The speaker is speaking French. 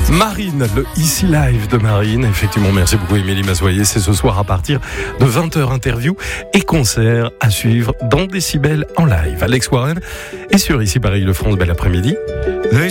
Marine, le Ici Live de Marine. Effectivement, merci beaucoup Émilie Mazoyer. C'est ce soir à partir de 20h, interview et concert à suivre dans Décibel en live. Alex Warren est sur Ici Paris, le France. Bel après-midi.